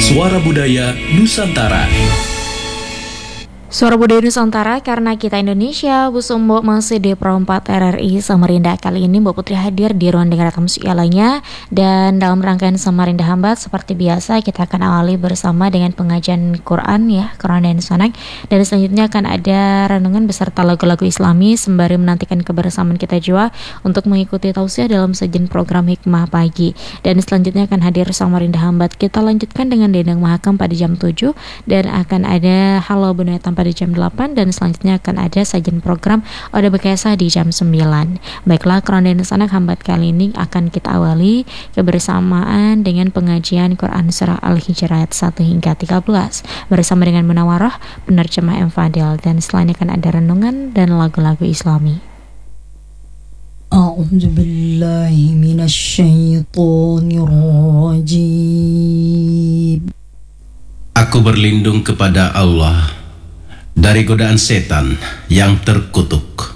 Suara Budaya Nusantara. Suara Budaya Nusantara, karena kita Indonesia. Bu Sumbo masih di Perempat RRI Samarinda. Kali ini Mbak Putri hadir di ruang dengar tamu lainnya. Dan dalam rangkaian Samarinda Hambat, seperti biasa kita akan awali bersama dengan pengajian Quran ya, Quran dan Sunnah. Dan selanjutnya akan ada renungan beserta lagu-lagu Islami sembari menantikan kebersamaan kita juga untuk mengikuti tausiah dalam sajian program Hikmah Pagi. Dan selanjutnya akan hadir Samarinda Hambat. Kita lanjutkan dengan Dendang Mahakam pada jam 7 dan akan ada Halo Bunayatan pada jam 8 dan selanjutnya akan ada sajian program Oda Bekesa di jam 9. Baiklah, Quran dan Sunnah Hambat kali ini akan kita awali kebersamaan dengan pengajian Quran Surah Al-Hijr ayat 1 hingga 13 bersama dengan Munawarah, penerjemah M. Fadil, dan selanjutnya akan ada renungan dan lagu-lagu Islami. A'udzu billahi minasyaitonir rajim. Aku berlindung kepada Allah dari godaan setan yang terkutuk.